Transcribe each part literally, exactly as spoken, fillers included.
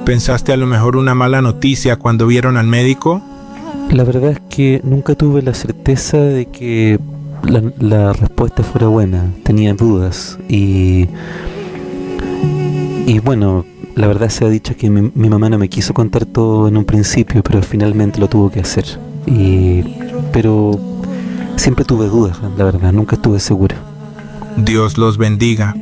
¿Pensaste a lo mejor una mala noticia cuando vieron al médico? La verdad es que nunca tuve la certeza de que la, la respuesta fuera buena. Tenía dudas y... Y bueno, la verdad se ha dicho que mi, mi mamá no me quiso contar todo en un principio, pero finalmente lo tuvo que hacer. Y... Pero siempre tuve dudas, la verdad, nunca estuve seguro. Dios los bendiga.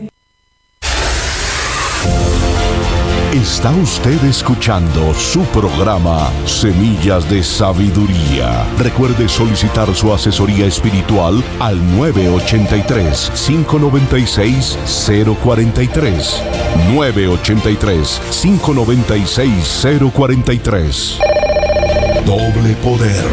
Está usted escuchando su programa Semillas de Sabiduría. Recuerde solicitar su asesoría espiritual al nueve ocho tres, cinco nueve seis, cero cuatro tres. nueve ocho tres, cinco nueve seis, cero cuatro tres. Doble poder.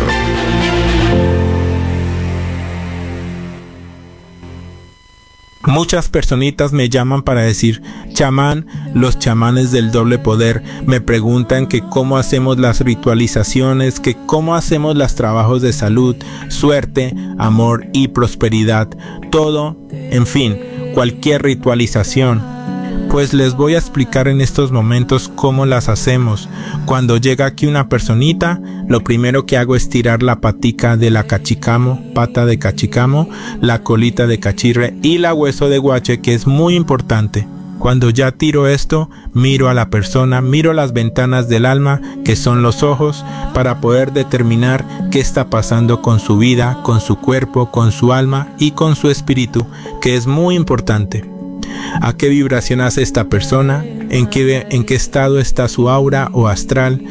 Muchas personitas me llaman para decir, chamán, los chamanes del doble poder me preguntan que cómo hacemos las ritualizaciones, que cómo hacemos los trabajos de salud, suerte, amor y prosperidad, todo, en fin, cualquier ritualización. Pues les voy a explicar en estos momentos cómo las hacemos. Cuando llega aquí una personita, lo primero que hago es tirar la patica de la cachicamo, pata de cachicamo, la colita de cachirre y la hueso de guache, que es muy importante. Cuando ya tiro esto, miro a la persona, miro las ventanas del alma, que son los ojos, para poder determinar qué está pasando con su vida, con su cuerpo, con su alma y con su espíritu, que es muy importante. ¿A qué vibración hace esta persona? ¿En qué, en qué estado está su aura o astral?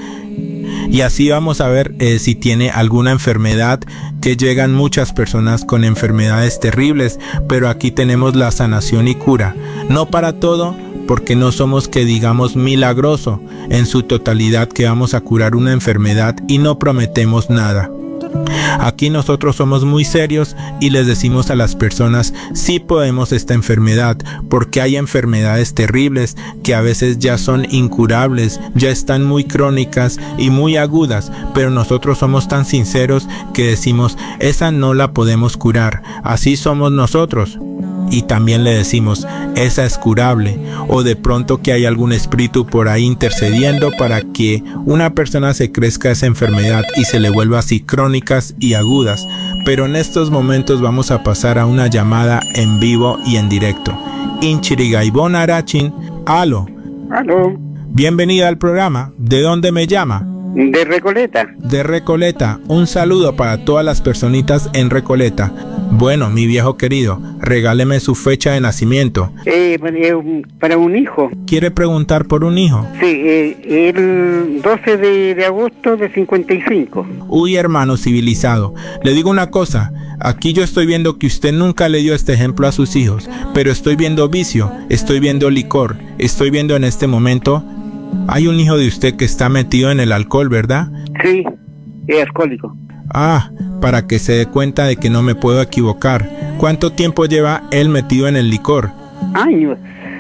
Y así vamos a ver eh, si tiene alguna enfermedad, que llegan muchas personas con enfermedades terribles, pero aquí tenemos la sanación y cura. No para todo, porque no somos que digamos milagroso en su totalidad que vamos a curar una enfermedad y no prometemos nada. Aquí nosotros somos muy serios y les decimos a las personas sí podemos esta enfermedad, porque hay enfermedades terribles que a veces ya son incurables, ya están muy crónicas y muy agudas, pero nosotros somos tan sinceros que decimos esa no la podemos curar. Así somos nosotros. Y también le decimos esa es curable, o de pronto que hay algún espíritu por ahí intercediendo para que una persona se crezca esa enfermedad y se le vuelva así crónicas y agudas. Pero en estos momentos vamos a pasar a una llamada en vivo y en directo. Inchirigaibón Arachin, aló. Aló. Bienvenida al programa. ¿De dónde me llama? De Recoleta. De Recoleta. Un saludo para todas las personitas en Recoleta. Bueno, mi viejo querido, regáleme su fecha de nacimiento. Eh, para, un, para un hijo. ¿Quiere preguntar por un hijo? Sí, eh, el doce de, de agosto de cincuenta y cinco. Uy, hermano civilizado, le digo una cosa. Aquí yo estoy viendo que usted nunca le dio este ejemplo a sus hijos, pero estoy viendo vicio, estoy viendo licor, estoy viendo en este momento... Hay un hijo de usted que está metido en el alcohol, ¿verdad? Sí, es alcohólico. Ah, para que se dé cuenta de que no me puedo equivocar. ¿Cuánto tiempo lleva él metido en el licor? Años.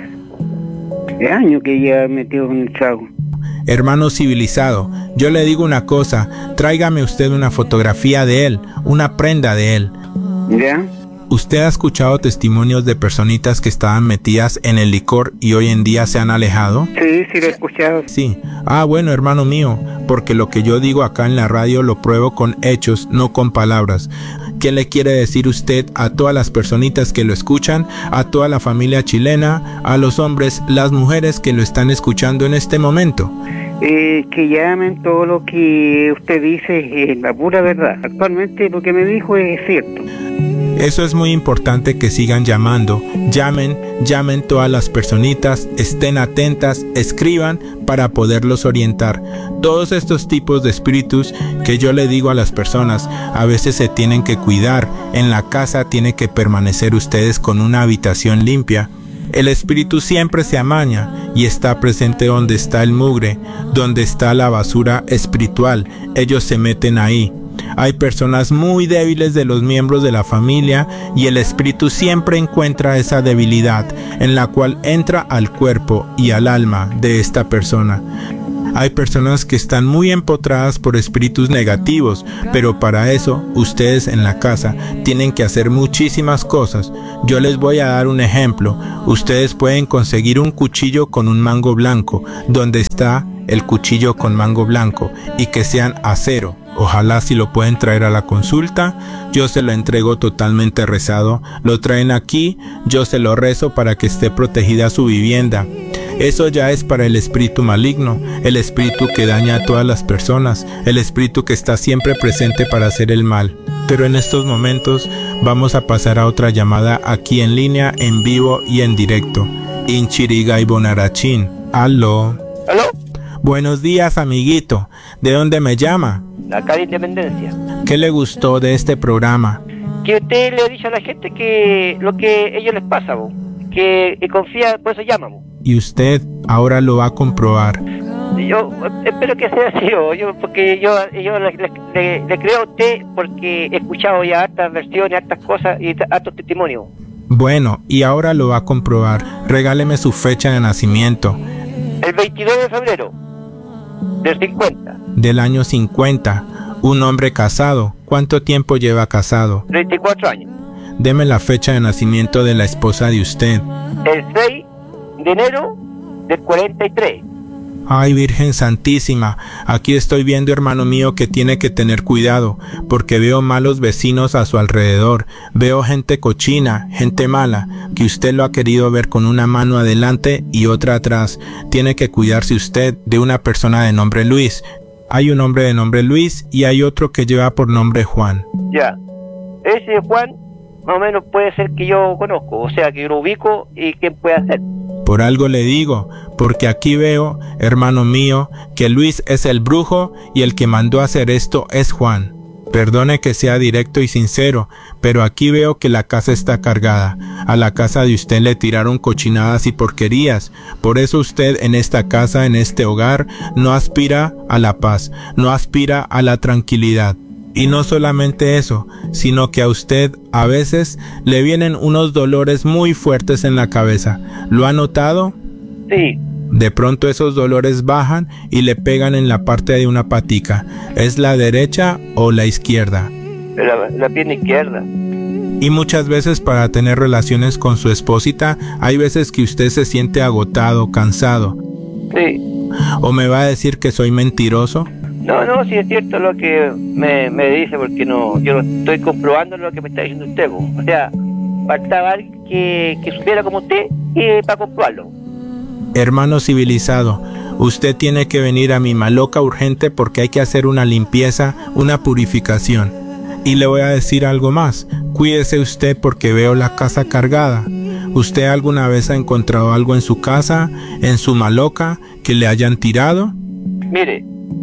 Es años que ya metido en el trago. Hermano civilizado, yo le digo una cosa. Tráigame usted una fotografía de él, una prenda de él. ¿Ya? ¿Usted ha escuchado testimonios de personitas que estaban metidas en el licor y hoy en día se han alejado? Sí, sí lo he escuchado. Sí. Ah, bueno, hermano mío, porque lo que yo digo acá en la radio lo pruebo con hechos, no con palabras. ¿Qué le quiere decir usted a todas las personitas que lo escuchan, a toda la familia chilena, a los hombres, las mujeres que lo están escuchando en este momento? Eh, que llamen, todo lo que usted dice es la pura verdad. Actualmente lo que me dijo es cierto. Eso es muy importante, que sigan llamando. Llamen, llamen todas las personitas, estén atentas, escriban para poderlos orientar. Todos estos tipos de espíritus que yo le digo a las personas, a veces se tienen que cuidar. En la casa tiene que permanecer ustedes con una habitación limpia. El espíritu siempre se amaña y está presente donde está el mugre, donde está la basura espiritual. Ellos se meten ahí. Hay personas muy débiles de los miembros de la familia y el espíritu siempre encuentra esa debilidad en la cual entra al cuerpo y al alma de esta persona. Hay personas que están muy empotradas por espíritus negativos, pero para eso ustedes en la casa tienen que hacer muchísimas cosas. Yo les voy a dar un ejemplo. Ustedes pueden conseguir un cuchillo con un mango blanco donde está el cuchillo con mango blanco y que sean acero. Ojalá si lo pueden traer a la consulta, yo se lo entrego totalmente rezado. Lo traen aquí, yo se lo rezo para que esté protegida su vivienda. Eso ya es para el espíritu maligno, el espíritu que daña a todas las personas, el espíritu que está siempre presente para hacer el mal. Pero en estos momentos vamos a pasar a otra llamada aquí en línea, en vivo y en directo. Inchiriga y Bonarachín. Aló. ¿Aló? Buenos días, amiguito. ¿De dónde me llama? Acá de Independencia. ¿Qué le gustó de este programa? Que usted le ha dicho a la gente que lo que a ellos les pasa, bo, que, que confía, por eso llaman. Bo. Y usted ahora lo va a comprobar. Yo espero que sea así, bo, yo, porque yo, yo le, le, le, le creo a usted porque he escuchado ya hartas versiones, hartas cosas y hartos testimonios. Bueno, y ahora lo va a comprobar. Regáleme su fecha de nacimiento. El veintidós de febrero del cincuenta. Del año cincuenta. Un hombre casado. ¿Cuánto tiempo lleva casado? treinta y cuatro años. Deme la fecha de nacimiento de la esposa de usted. El seis de enero del cuarenta y tres. Ay, Virgen Santísima, aquí estoy viendo, hermano mío, que tiene que tener cuidado, porque veo malos vecinos a su alrededor, veo gente cochina, gente mala, que usted lo ha querido ver con una mano adelante y otra atrás. Tiene que cuidarse usted de una persona de nombre Luis. Hay un hombre de nombre Luis y hay otro que lleva por nombre Juan. Ya, ese Juan más o menos puede ser que yo conozco, o sea, que yo lo ubico y quién puede ser. Por algo le digo, porque aquí veo, hermano mío, que Luis es el brujo y el que mandó a hacer esto es Juan. Perdone que sea directo y sincero, pero aquí veo que la casa está cargada. A la casa de usted le tiraron cochinadas y porquerías. Por eso usted en esta casa, en este hogar, no aspira a la paz, no aspira a la tranquilidad. Y no solamente eso, sino que a usted a veces le vienen unos dolores muy fuertes en la cabeza. ¿Lo ha notado? Sí. De pronto esos dolores bajan y le pegan en la parte de una patica. ¿Es la derecha o la izquierda? La, la pierna izquierda. Y muchas veces para tener relaciones con su esposita, hay veces que usted se siente agotado, cansado. Sí. ¿O me va a decir que soy mentiroso? No, no, sí es cierto lo que me, me dice, porque no, yo no estoy comprobando lo que me está diciendo usted. Bo. O sea, faltaba alguien que, que supiera como usted y para comprobarlo. Hermano civilizado, usted tiene que venir a mi Maloca urgente porque hay que hacer una limpieza, una purificación. Y le voy a decir algo más, cuídese usted porque veo la casa cargada. ¿Usted alguna vez ha encontrado algo en su casa, en su Maloca, que le hayan tirado? Mire,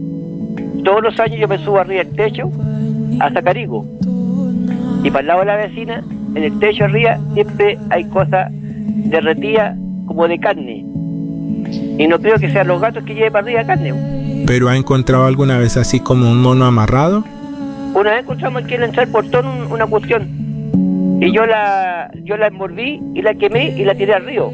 todos los años yo me subo arriba del techo a sacar higo. Y para el lado de la vecina, en el techo arriba, siempre hay cosas derretidas como de carne. Y no creo que sean los gatos que lleven para arriba carne. ¿Pero ha encontrado alguna vez así como un mono amarrado? Una vez encontramos aquí en el portón un, una cuestión. Y yo la, yo la envolví y la quemé y la tiré al río.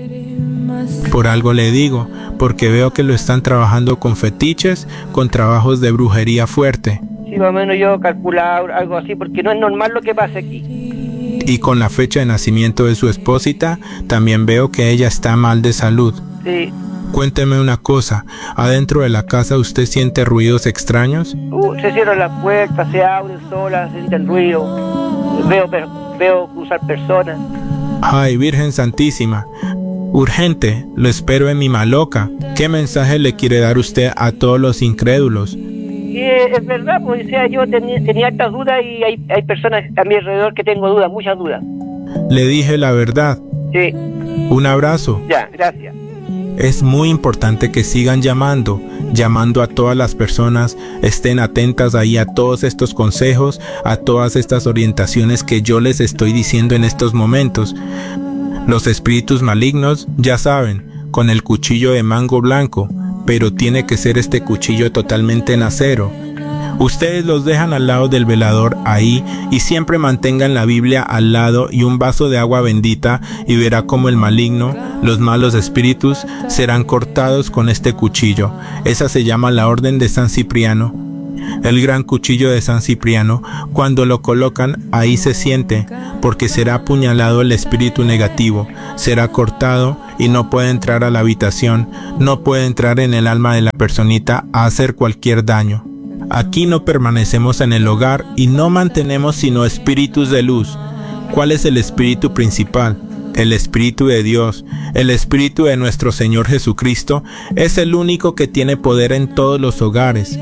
Por algo le digo, porque veo que lo están trabajando con fetiches, con trabajos de brujería fuerte. Sí, más o menos yo calculaba algo así, porque no es normal lo que pasa aquí. Y con la fecha de nacimiento de su esposita, también veo que ella está mal de salud. Sí. Cuénteme una cosa, ¿adentro de la casa usted siente ruidos extraños? Uh, se cierran las puertas, se abren solas, se sienten ruido, veo, veo cruzar personas. Ay, Virgen Santísima, urgente, lo espero en mi Maloca. ¿Qué mensaje le quiere dar usted a todos los incrédulos? Sí, es verdad, pues o sea, yo tenía, tenía estas dudas y hay, hay personas a mi alrededor que tengo dudas, muchas dudas. Le dije la verdad. Sí. Un abrazo. Ya, gracias. Es muy importante que sigan llamando, llamando a todas las personas, estén atentas ahí a todos estos consejos, a todas estas orientaciones que yo les estoy diciendo en estos momentos. Los espíritus malignos, ya saben, con el cuchillo de mango blanco, pero tiene que ser este cuchillo totalmente en acero. Ustedes los dejan al lado del velador ahí y siempre mantengan la Biblia al lado y un vaso de agua bendita y verá como el maligno, los malos espíritus, serán cortados con este cuchillo. Esa se llama la Orden de San Cipriano. El gran cuchillo de San Cipriano, cuando lo colocan, ahí se siente, porque será apuñalado el espíritu negativo, será cortado y no puede entrar a la habitación, no puede entrar en el alma de la personita a hacer cualquier daño. Aquí no permanecemos en el hogar y no mantenemos sino espíritus de luz. ¿Cuál es el espíritu principal? El Espíritu de Dios, el Espíritu de nuestro Señor Jesucristo, es el único que tiene poder en todos los hogares.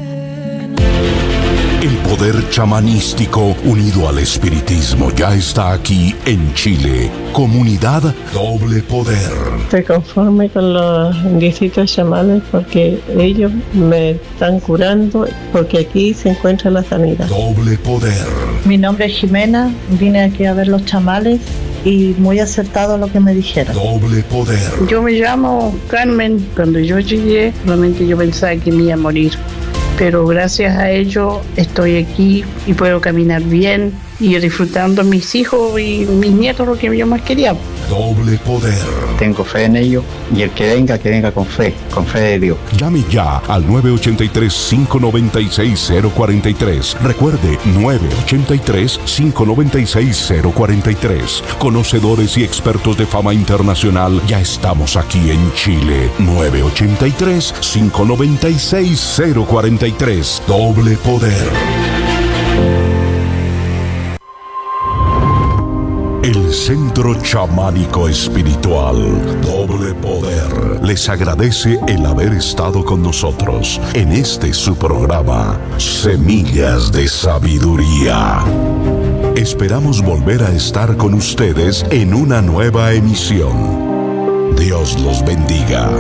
El poder chamanístico unido al espiritismo ya está aquí en Chile. Comunidad Doble Poder. Estoy conforme con los indiecitos chamanes porque ellos me están curando, porque aquí se encuentra la sanidad. Doble Poder. Mi nombre es Jimena, vine aquí a ver los chamales y muy acertado lo que me dijeron. Doble Poder. Yo me llamo Carmen. Cuando yo llegué, realmente yo pensaba que me iba a morir, pero gracias a ello estoy aquí y puedo caminar bien y disfrutando a mis hijos y mis nietos, lo que yo más quería. Doble Poder. Tengo fe en ello y el que venga, que venga con fe, con fe de Dios. Llame ya al nueve ocho tres, cinco nueve seis, cero cuatro tres. Recuerde, nueve ocho tres, cinco nueve seis, cero cuatro tres. Conocedores y expertos de fama internacional, ya estamos aquí en Chile. nueve ocho tres, cinco nueve seis, cero cuatro tres. Doble Poder. El Centro Chamánico Espiritual Doble Poder les agradece el haber estado con nosotros en este su programa Semillas de Sabiduría. Esperamos volver a estar con ustedes en una nueva emisión. Dios los bendiga.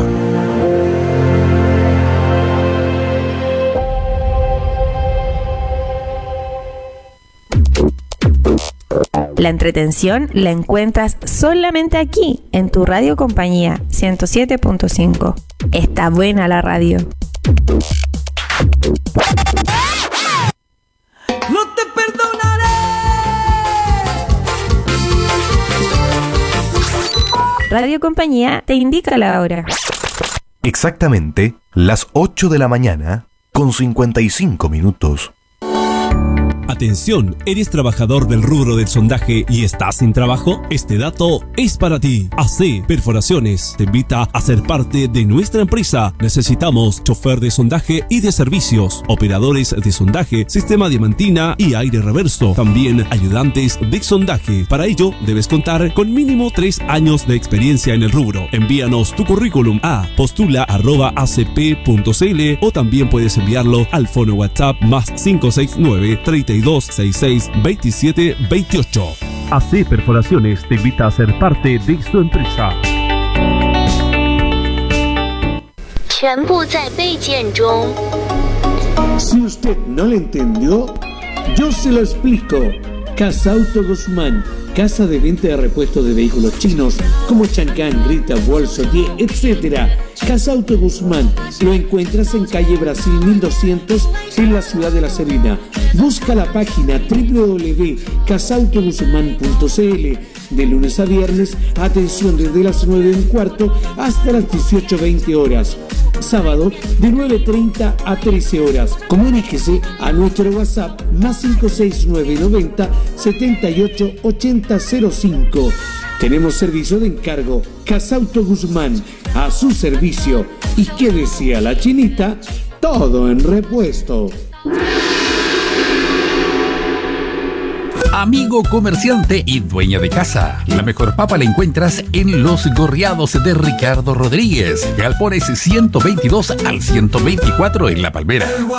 La entretención la encuentras solamente aquí, en tu radio compañía ciento siete punto cinco. Está buena la radio. No te perdonaré. Radio Compañía te indica la hora. Exactamente las ocho de la mañana con cincuenta y cinco minutos. Atención, ¿eres trabajador del rubro del sondaje y estás sin trabajo? Este dato es para ti. A C Perforaciones te invita a ser parte de nuestra empresa. Necesitamos chofer de sondaje y de servicios, operadores de sondaje, sistema diamantina y aire reverso, también ayudantes de sondaje. Para ello, debes contar con mínimo tres años de experiencia en el rubro. Envíanos tu currículum a postula arroba a c p punto c l o también puedes enviarlo al fono WhatsApp más cinco seis nueve, treinta y dos, sesenta y seis, veintisiete, veintiocho. A C Perforaciones te invita a ser parte de su empresa. Si usted no lo entendió, yo se lo explico. Casa Auto Guzmán, casa de venta de repuestos de vehículos chinos como Chancán, Grita, Bolso, Die, etcétera. Casa Auto Guzmán, lo encuentras en calle Brasil mil doscientos en la ciudad de La Serena. Busca la página doble u doble u doble u punto casa auto guzmán punto c l. De lunes a viernes, atención desde las nueve y cuarto hasta las dieciocho veinte horas. Sábado de nueve treinta a trece horas. Comuníquese a nuestro WhatsApp más cinco seis nueve noventa, setenta y ocho, ochenta cero cinco. Tenemos servicio de encargo. Casa Auto Guzmán, a su servicio. ¿Y qué decía la chinita? Todo en repuesto. Amigo comerciante y dueña de casa, la mejor papa la encuentras en Los Gorriados de Ricardo Rodríguez, galpones ciento veintidós al ciento veinticuatro en La Palmera.